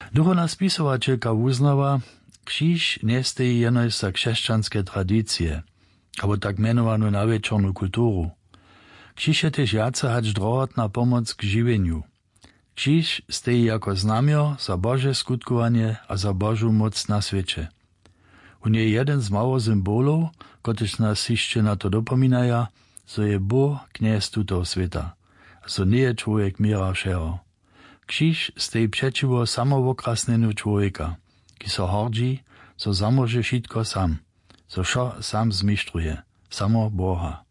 Duchowna spisovateľka uznawa, krzyż nie stejí jenoj za křesťanské tradície, abo tak menovanú nawieczornú kulturu. Krzyż je tež jace hać druhotná pomoc k žiweniu. Krzyż stejí jako znamio za Bože skutkovanie a za Božu moc na svete. On je jeden z mało symbolów, kotrež nas ešte na to dopominaja, so je Bóg kniez tutého sveta, a so nie je človek míra všeho. Krzyż stejí přečivo samowokrasnenu człowieka, ki so hordzi, so zamôže všetko sam, so šo sam zmištruje, samo Boha.